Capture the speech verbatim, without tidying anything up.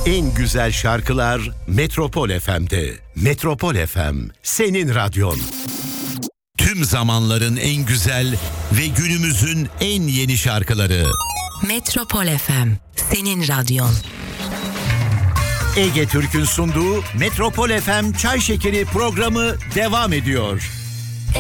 En güzel şarkılar Metropol F M'de. Metropol F M, senin radyon. Tüm zamanların en güzel ve günümüzün en yeni şarkıları. Metropol F M, senin radyon. Ege Türk'ün sunduğu Metropol F M Çay Şekeri programı devam ediyor.